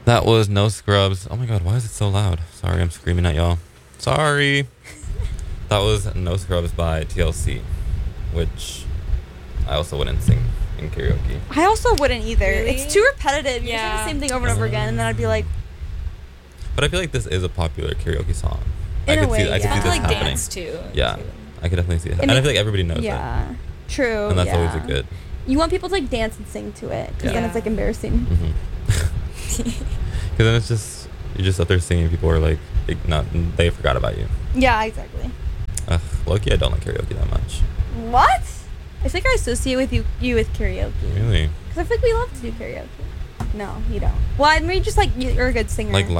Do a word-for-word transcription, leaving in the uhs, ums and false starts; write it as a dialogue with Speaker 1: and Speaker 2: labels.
Speaker 1: That was No Scrubs. Oh my god, why is it so loud? Sorry, I'm screaming at y'all. Sorry. That was No Scrubs by T L C, which I also wouldn't sing in karaoke.
Speaker 2: I also wouldn't either.
Speaker 3: Really?
Speaker 2: It's too repetitive. You
Speaker 3: Yeah.
Speaker 2: just say the same thing over and over again, and then I'd be like,
Speaker 1: But I feel like this is a popular karaoke song. I
Speaker 2: In a
Speaker 1: could
Speaker 2: way,
Speaker 1: see, I could
Speaker 2: yeah.
Speaker 1: see
Speaker 3: I
Speaker 1: this
Speaker 3: feel like
Speaker 1: happening.
Speaker 3: dance too.
Speaker 1: Yeah,
Speaker 3: too.
Speaker 1: I could definitely see it.
Speaker 2: And
Speaker 1: And I
Speaker 2: it-
Speaker 1: feel like everybody knows
Speaker 2: yeah, true.
Speaker 1: it. And that's
Speaker 2: yeah.
Speaker 1: always a good.
Speaker 2: You want people to like dance and sing to it, because then
Speaker 3: Yeah.
Speaker 2: it's like embarrassing.
Speaker 1: Because then it's just, you're just out there singing, people are like, they, not, they forgot about you.
Speaker 2: Yeah, exactly.
Speaker 1: Ugh, low-key, I don't like karaoke that much.
Speaker 2: What? I think I associate with you you with karaoke.
Speaker 1: Really?
Speaker 2: Because I feel like we love to do karaoke. No, you don't. Well, I mean, just like you're a good singer.
Speaker 1: Like